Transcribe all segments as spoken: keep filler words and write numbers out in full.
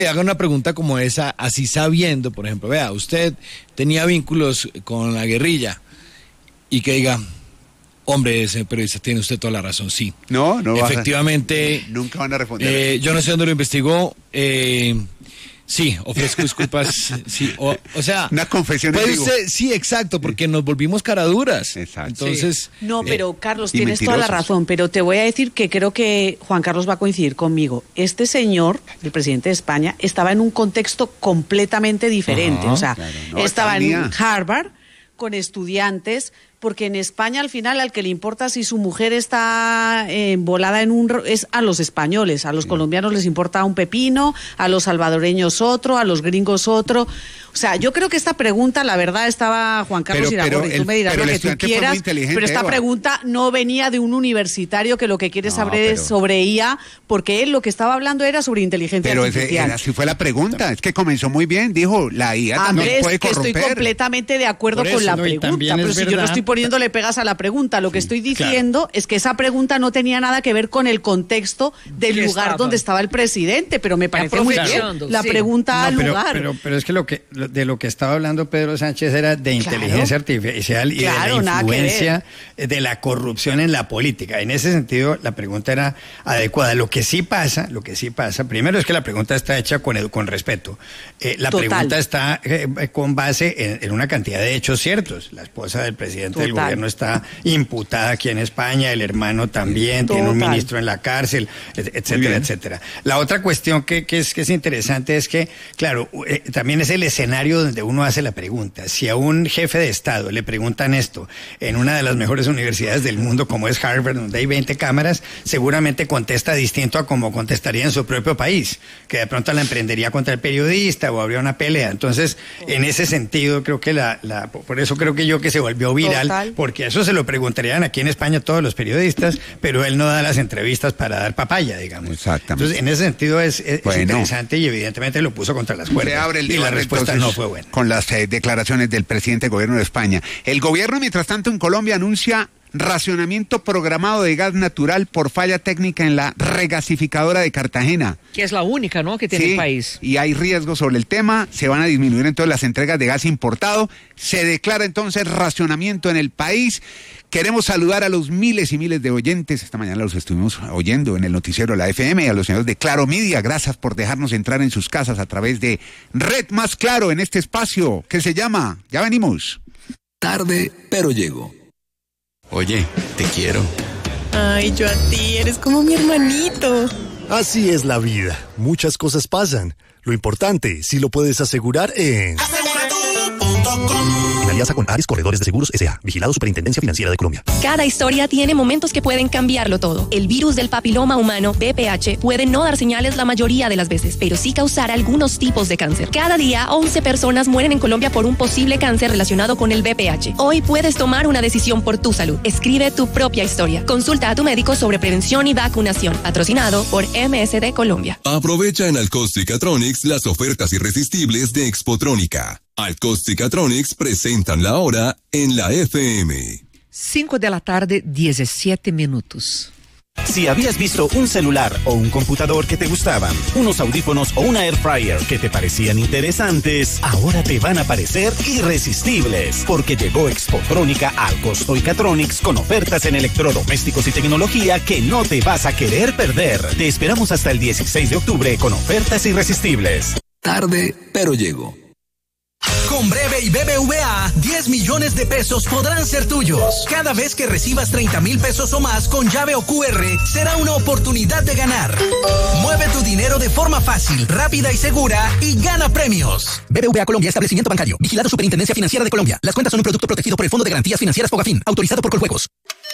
haga una pregunta como esa, así sabiendo, por ejemplo, vea, usted tenía vínculos con la guerrilla y que diga, hombre, ese periodista tiene usted toda la razón, sí. No, no. Efectivamente. A, nunca van a responder. Eh, yo no sé dónde lo investigó. Eh, sí, ofrezco disculpas. Sí, o, o sea. Una confesión. Puede usted, sí, exacto, porque nos volvimos caraduras. Exacto. Entonces. Sí. No, pero Carlos, eh, tienes toda la razón, pero te voy a decir que creo que Juan Carlos va a coincidir conmigo. Este señor, el presidente de España, estaba en un contexto completamente diferente. Ajá, o sea, claro, no, estaba en Harvard con estudiantes, porque en España al final al que le importa si su mujer está eh, volada en un... es a los españoles, a los sí. colombianos les importa un pepino, a los salvadoreños otro, a los gringos otro. O sea, yo creo que esta pregunta, la verdad, estaba Juan Carlos Iragorri, tú me dirás lo que tú quieras, pero esta Eva. pregunta no venía de un universitario que lo que quiere no, saber pero... es sobre I A, porque él lo que estaba hablando era sobre inteligencia pero artificial. Pero así fue la pregunta, es que comenzó muy bien, dijo, la I A también Andrés, puede corromper. que estoy completamente de acuerdo eso, con la no, pregunta, pero si verdad. yo no estoy poniéndole pegas a la pregunta, lo sí, que estoy diciendo claro. es que esa pregunta no tenía nada que ver con el contexto del lugar estaba? donde estaba el presidente, pero me parece muy bien la sí. pregunta no, al pero, lugar. Pero, pero es que lo que de lo que estaba hablando Pedro Sánchez era de inteligencia claro. artificial y claro, de la influencia de la corrupción en la política. En ese sentido, la pregunta era adecuada. Lo que sí pasa, lo que sí pasa, primero es que la pregunta está hecha con, con respeto. Eh, la Total. pregunta está eh, con base en, en una cantidad de hechos ciertos. La esposa del presidente Total. del gobierno está imputada aquí en España, el hermano también, Total. tiene un ministro en la cárcel, etcétera, etcétera. La otra cuestión que, que, es, que es interesante es que, claro, eh, también es el escenario donde uno hace la pregunta. Si a un jefe de Estado le preguntan esto en una de las mejores universidades del mundo como es Harvard, donde hay veinte cámaras, seguramente contesta distinto a como contestaría en su propio país, que de pronto la emprendería contra el periodista o habría una pelea. Entonces, en ese sentido, creo que la, la por eso creo que yo que se volvió viral, Total. porque eso se lo preguntarían aquí en España todos los periodistas, pero él no da las entrevistas para dar papaya, digamos. Exactamente. Entonces, en ese sentido es, es, bueno. es interesante y evidentemente lo puso contra las cuerdas. Se abre el y la respuesta no fue buena. Con las eh, declaraciones del presidente del gobierno de España. El gobierno, mientras tanto, en Colombia anuncia racionamiento programado de gas natural por falla técnica en la regasificadora de Cartagena. Que es la única, ¿no?, que tiene sí, el país. Y hay riesgos sobre el tema, se van a disminuir entonces las entregas de gas importado, se declara entonces racionamiento en el país. Queremos saludar a los miles y miles de oyentes, esta mañana los estuvimos oyendo en el noticiero de la F M, y a los señores de Claro Media, gracias por dejarnos entrar en sus casas a través de Red Más Claro en este espacio que se llama, ya venimos. Tarde, pero llego. Oye, te quiero. Ay, yo a ti, eres como mi hermanito. Así es la vida, muchas cosas pasan. Lo importante, si lo puedes asegurar en... En alianza con Ares Corredores de Seguros S A, vigilado Superintendencia Financiera de Colombia. Cada historia tiene momentos que pueden cambiarlo todo. El virus del papiloma humano, V P H, puede no dar señales la mayoría de las veces, pero sí causar algunos tipos de cáncer. Cada día, once personas mueren en Colombia por un posible cáncer relacionado con el V P H. Hoy puedes tomar una decisión por tu salud. Escribe tu propia historia. Consulta a tu médico sobre prevención y vacunación. Patrocinado por M S D Colombia. Aprovecha en Alcostica-Tronics las ofertas irresistibles de Expotrónica. Alcostica-Tronics presentan la hora en la F M. cinco de la tarde, diecisiete minutos. Si habías visto un celular o un computador que te gustaban, unos audífonos o una air fryer que te parecían interesantes, ahora te van a parecer irresistibles, porque llegó Expotrónica al Alcostica-Tronics con ofertas en electrodomésticos y tecnología que no te vas a querer perder. Te esperamos hasta el dieciséis de octubre con ofertas irresistibles. Tarde, pero llego. Con Breve y B B V A, diez millones de pesos podrán ser tuyos. Cada vez que recibas treinta mil pesos o más con llave o Q R, será una oportunidad de ganar. Mueve tu dinero de forma fácil, rápida y segura y gana premios. B B V A Colombia, establecimiento bancario. Vigilado Superintendencia Financiera de Colombia. Las cuentas son un producto protegido por el Fondo de Garantías Financieras Fogafín, autorizado por Coljuegos.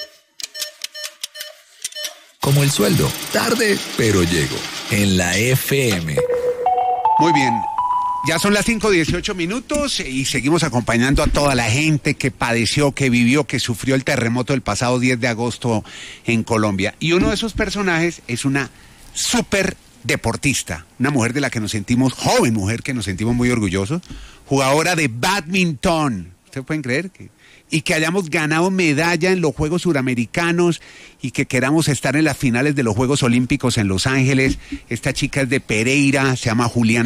Como el sueldo, tarde, pero llego. En la F M. Muy bien. Ya son las cinco dieciocho minutos y seguimos acompañando a toda la gente que padeció, que vivió, que sufrió el terremoto del pasado diez de agosto en Colombia. Y uno de esos personajes es una súper deportista, una mujer de la que nos sentimos, joven mujer que nos sentimos muy orgullosos, jugadora de bádminton, ¿Ustedes pueden creer? que Y que hayamos ganado medalla en los Juegos Suramericanos y que queramos estar en las finales de los Juegos Olímpicos en Los Ángeles. Esta chica es de Pereira, se llama Juliana